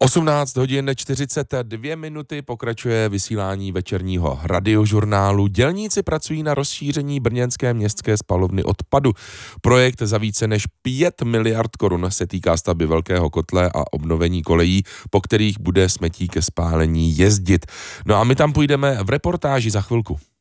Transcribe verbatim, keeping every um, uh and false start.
osmnáct hodin čtyřicet dvě minuty pokračuje vysílání večerního radiožurnálu. Dělníci pracují na rozšíření brněnské městské spalovny odpadu. Projekt za více než pět miliard korun se týká stavby velkého kotle a obnovení kolejí, po kterých bude smetí ke spálení jezdit. No a my tam půjdeme v reportáži za chvilku.